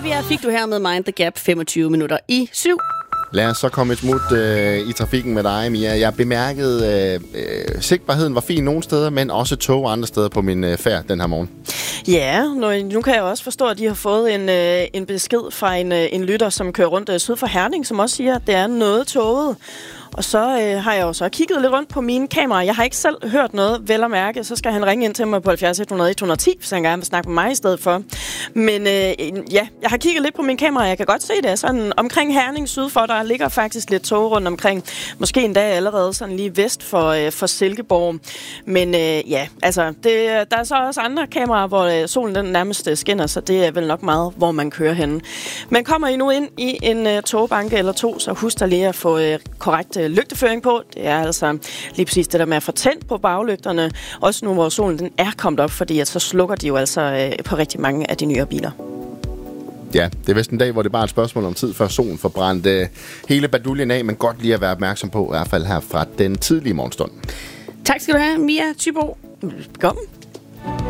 Avia fik du her med Mind the Gap 25 minutter i 7. Lad os så komme et smut i trafikken med dig, Mia. Jeg bemærkede, sigtbarheden var fin nogle steder, men også tog andre steder på min færd den her morgen. Ja, nu kan jeg også forstå, at de har fået en besked fra en lytter, som kører rundt syd for Herning, som også siger, at det er noget tåget. Og så har jeg jo så kigget lidt rundt på mine kameraer. Jeg har ikke selv hørt noget, vel at mærke. Så skal han ringe ind til mig på 70 100 110, hvis han gerne vil snakke med mig i stedet for. Men jeg har kigget lidt på mine kameraer. Jeg kan godt se det. Sådan omkring Herning syd for, der ligger faktisk lidt tog rundt omkring. Måske endda allerede sådan lige vest for Silkeborg. Men altså, der er så også andre kameraer, hvor solen den nærmest skinner, så det er vel nok meget, hvor man kører henne. Men kommer I nu ind i en togbanke eller to, så husk da lige at få korrekt lygteføring på. Det er altså lige præcis det der med at få tændt på baglygterne. Også nu, hvor solen den er kommet op, fordi at så slukker de jo altså på rigtig mange af de nyere biler. Ja, det er vist en dag, hvor det bare er et spørgsmål om tid, før solen får brændt hele baduljen af, men godt lige at være opmærksom på, i hvert fald her fra den tidlige morgenstund. Tak skal du have, Mia Thybo. Velkommen.